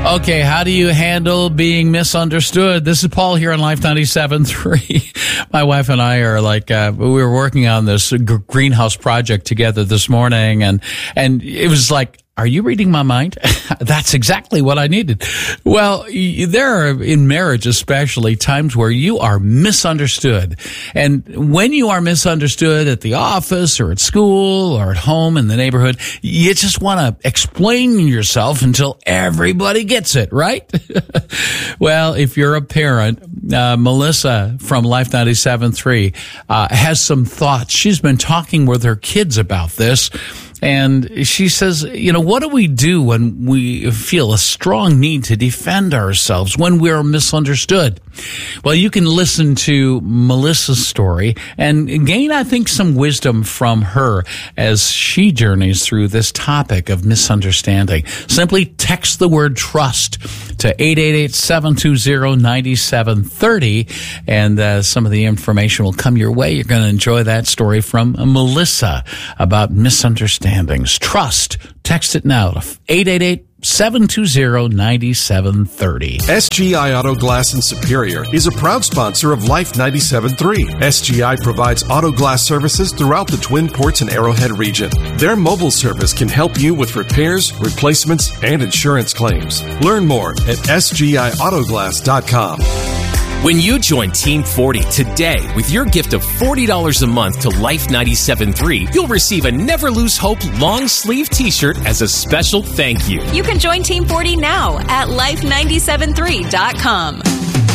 Okay, how do you handle being misunderstood? This is Paul here on Life 97.3. My wife and I are we were working on this greenhouse project together this morning, and it was like, are you reading my mind? That's exactly what I needed. Well, there are, in marriage especially, times where you are misunderstood. And when you are misunderstood at the office or at school or at home in the neighborhood, you just want to explain yourself until everybody gets it, right? Well, if you're a parent, Melissa from Life 97.3 has some thoughts. She's been talking with her kids about this. And she says, what do we do when we feel a strong need to defend ourselves, when we're misunderstood? Well, you can listen to Melissa's story and gain, I think, some wisdom from her as she journeys through this topic of misunderstanding. Simply text the word trust to 888-720-9730, and some of the information will come your way. You're going to enjoy that story from Melissa about misunderstandings. Trust. Text it now to 888-720-9730. SGI Auto Glass in Superior is a proud sponsor of Life 97.3. SGI provides auto glass services throughout the Twin Ports and Arrowhead region. Their mobile service can help you with repairs, replacements, and insurance claims. Learn more at sgiautoglass.com. When you join Team 40 today with your gift of $40 a month to Life 97.3, you'll receive a Never Lose Hope long sleeve t-shirt as a special thank you. You can join Team 40 now at life973.com.